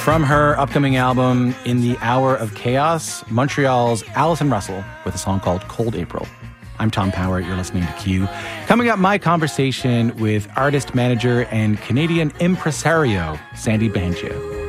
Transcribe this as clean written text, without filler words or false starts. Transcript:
From her upcoming album, In the Hour of Chaos, Montreal's Alison Russell with a song called Cold April. I'm Tom Power. You're listening to Q. Coming up, my conversation with artist, manager, and Canadian impresario, Sandy Banchia.